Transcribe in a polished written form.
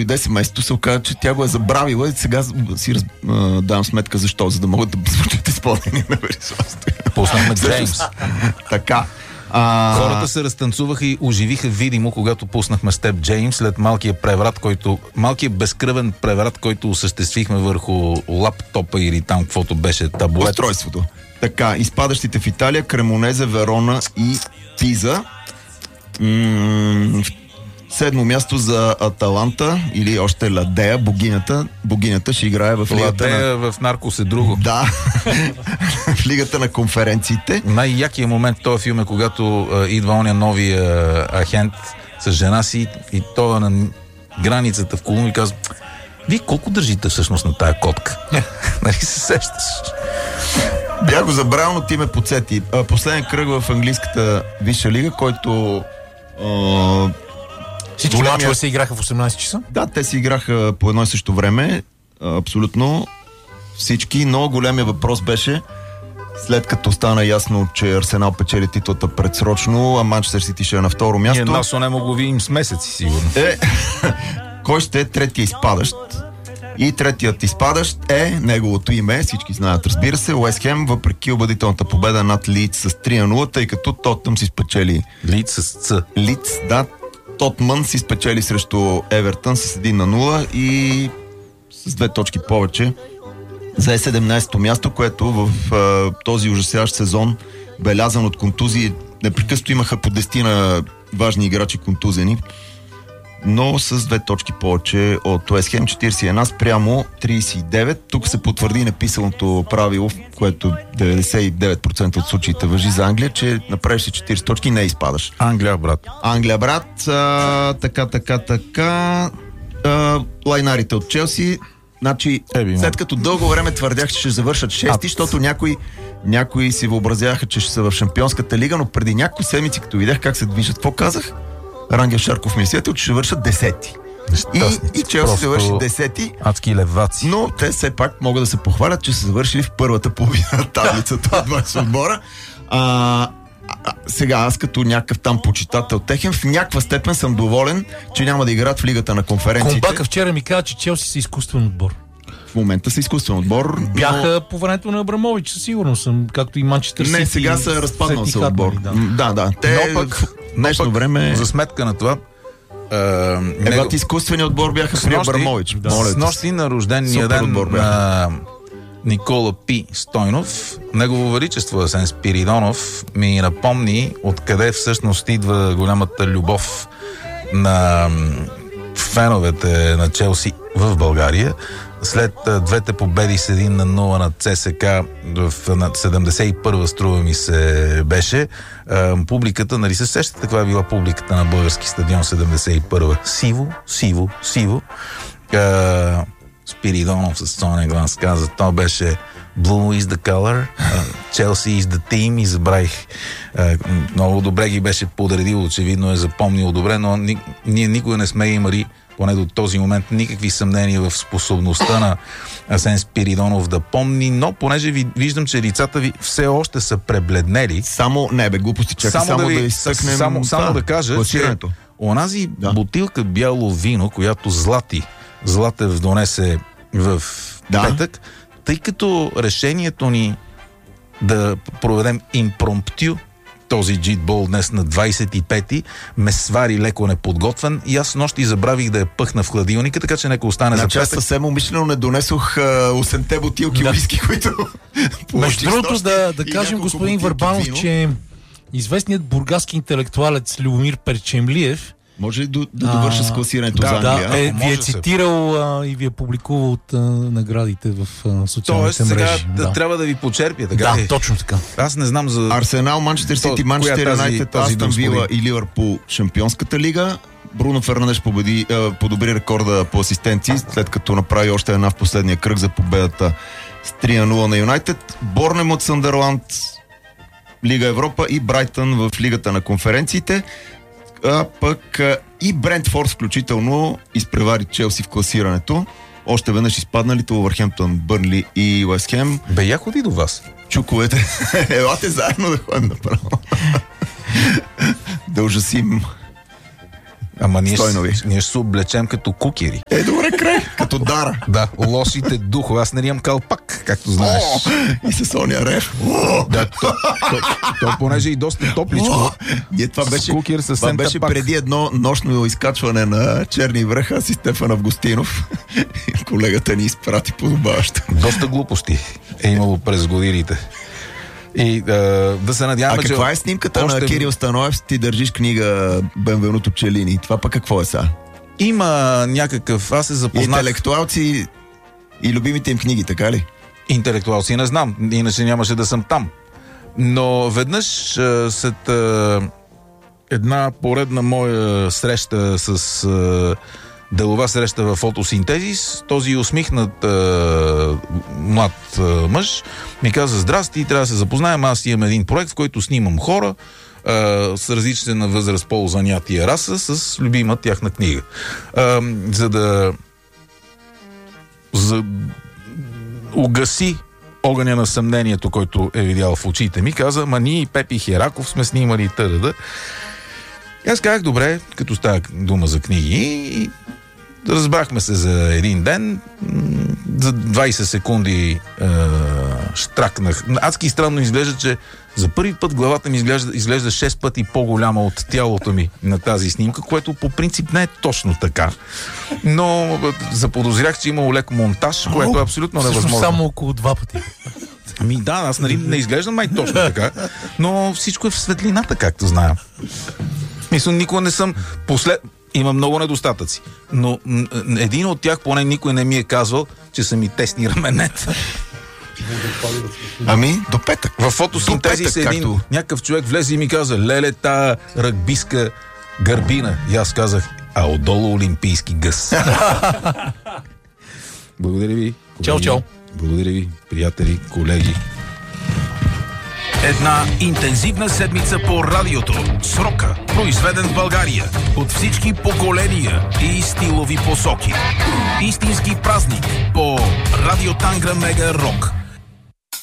дойде семейството, се оказа, че тя го е забравила и сега си давам сметка защо, за да могат да звучат изпълнение на Велислав Стоянов. Пуснахме Джеймс. Така. Хората се разтанцуваха и оживиха видимо, когато пуснахме с теб Джеймс след малкият безкръвен преврат, който осъществихме върху лаптопа или там, каквото беше таблет. Устройството. Така, изпадащите в Италия, Кремонезе, Верона и Пиза. Седмо място за Аталанта или още Ладея, богинята. Богинята ще играе в лигата Ладея в Наркос е друго. Да, в лигата на конференциите. Най-якият момент в този филм е когато идва оня новия агент с жена си и той на границата в Колумбия и казва: вие колко държите всъщност на тая котка? Нали се сещаш? Бях го забрал, но ти ме подсети. Последен кръг в английската висша лига, който... Всички мачове се играха в 18 часа? Да, те се играха по едно и също време. Абсолютно всички, но големия въпрос беше, след като стана ясно, че Арсенал печели титлата предсрочно, а Манчестър Сити ще е на второ място. Ние насо не мога видим с месеци, сигурно. Кой ще е третия изпадащ? И третият изпадащ е неговото име, всички знаят, разбира се, Уест Хем, въпреки убедителната победа над Лийдс с 3-0, тъй като Тотнъм си спечели... Лийдс с Ц. Лийдс, да. Тотмън си спечели срещу Евертън с 1-0 и с 2 точки повече за 17-то място, което в този ужасяващ сезон, белязан от контузии, непрекъснато имаха по 10 на важни играчи контузени, но с 2 точки повече от Уест Хем, 41 спрямо 39. Тук се потвърди написаното правило, което 99% от случаите важи за Англия, че направиш си 40 точки и не изпадаш. Англия, брат. Така. Лайнарите от Челси. Значи, след като дълго време твърдях, че ще завършат 6, защото някои си въобразяха, че ще са в Шампионската лига, но преди няколко седмици, като видях как се движат, какво казах? Рангел Шарков ми е светил, че ще вършат 10-ти. И Челси се върши 10-ти. Адски леваци. Но те все пак могат да се похвалят, че са завършили в първата половина на таблицата от 20 отбора. Сега аз като някакъв там почитател техен, в някаква степен съм доволен, че няма да играят в лигата на конференциите. Комбака вчера ми каза, че Челси са изкуствен отбор. В момента са изкуствен отбор. Бяха по времето на Абрамович, със сигурност, както и Манчестър Сити. Не, сега се разпаднал се отбор. Да. Те в днешно време... За сметка на това... изкуственият отбор бяха при Абрамович. С нощи на рождения ден на Никола Пи Стойнов, негово величество Асен Спиридонов ми напомни откъде всъщност идва голямата любов на феновете на Челси в България. След двете победи с 1-0 на ЦСК в 71-а, струва ми се, беше, публиката, нали се сещате каква е била публиката на български стадион 71-а? Сиво. Спиридонов с сонен глас каза, то беше Blue is the color, Chelsea is the team, и забравих. Много добре ги беше подредил, очевидно е запомнил добре, но ние никога не сме имали, поне до този момент, никакви съмнения в способността на Асен Спиридонов да помни, но понеже виждам, че лицата ви все още са пребледнели. Глупости, чакай, само да изтъкнем. Само да кажа, че онази бутилка бяло вино, която Златев донесе в петък, тъй като решението ни да проведем импромптю този джитбол днес на 25-ти ме свари леко неподготвен и аз нощи забравих да я пъхна в хладилника, така че нека остане за петък. Аз съвсем умишлено не донесох 8-те бутилки уиски, които... Между другото да кажем, господин Върбанов, че известният бургаски интелектуалец Любомир Перчемлиев може ли да довърша с класирането за Англия? Ви е цитирал и ви е публикувал от наградите в социалните мрежи. Сега трябва да ви почерпя. Така точно така. Аз не знам за... Арсенал, Манчестър Сити, Манчестър Юнайтед, Астън Вила и Ливърпул Шампионската лига. Бруно Фернандеш подобри рекорда по асистенции, след като направи още една в последния кръг за победата с 3-0 на Юнайтед. Борнемут, Съндърланд, Лига Европа и Брайтън в Лигата на конференциите. Пък и Брентфорд включително изпревари Челси в класирането. Още веднъж изпадналите Уолвърхемптън, Бърнли и Уест Хем. Я ходи до вас. Чуковете. Елате заедно да ходим направо. Да ужасим Ама ние ще се облечем като кукери. Добре, край, като Дара. Да, лошите духове. Аз не имам калпак, както знаеш. И с Соня Рев. Да, то понеже и доста топличко. Това беше преди едно нощно изкачване на Черни връх, аз и Стефан Августинов. Колегата ни изпрати подобаващо. Доста глупости е имало през годините. И да се надяваме, че... каква е снимката на Кирил Станоев? Ти държиш книга Бенвенуто Челини. Това пък какво е сега? Има някакъв... Аз се запознах... Интелектуалци и любимите им книги, така ли? Интелектуалци не знам, иначе нямаше да съм там. Но веднъж след една поредна моя среща с... делова среща в фотосинтезис, този усмихнат млад мъж ми каза: здрасти, трябва да се запознаем, аз имам един проект, в който снимам хора с различни на възраст, пол, занятия, раса, с любима тяхна книга. За да угаси огъня на съмнението, който е видял в очите ми, каза: ма ние и Пепи Хераков сме снимали търда. И аз казах: добре, като става дума за книги, и разбрахме се за един ден, за 20 секунди штракнах. Адски странно изглежда, че за първи път главата ми изглежда 6 пъти по-голяма от тялото ми на тази снимка, което по принцип не е точно така. Но заподозрях, че имало лек монтаж, което е абсолютно невъзможно. Само около 2 пъти. Ами да, аз нали не изглеждам май точно така, но всичко е в светлината, както знаем. Мисля, никога не съм има много недостатъци, но един от тях поне никой не ми е казвал, че са ми тесни раменете. Ами, до петък. В фотосинтезис един някакъв човек влезе и ми каза: леле, та ръгбиска гърбина. И аз казах: а отдолу олимпийски гъс. Благодаря ви. Чао, чао. Благодаря ви, приятели, колеги. Една интензивна седмица по радиото. С рока, произведен в България от всички поколения и стилови посоки. Истински празник по Радио Тангра Мега Рок.